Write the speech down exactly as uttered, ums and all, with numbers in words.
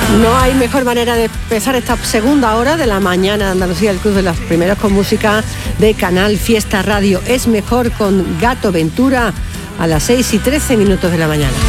No hay mejor manera de empezar esta segunda hora de la mañana de Andalucía, el Club de los Primeros, con música de Canal Fiesta Radio. Es mejor con Gato Ventura a las seis y trece minutos de la mañana.